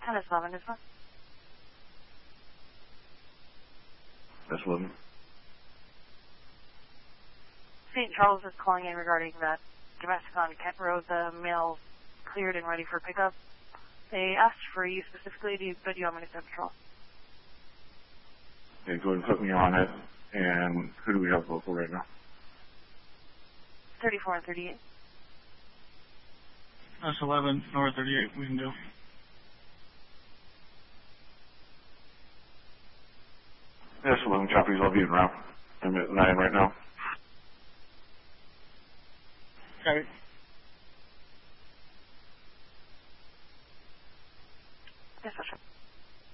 10 is 11, this one. That's 11. St. Charles is calling in regarding that domestic on Kent Road, the mail cleared and ready for pickup. They asked for you specifically, but you want me to send patrol? Okay, go ahead and put me on it. And who do we have local right now? 34 and 38. That's 11, North 38, we can do. That's 11, copies, I'll be in route. I'm at 9 right now. Okay.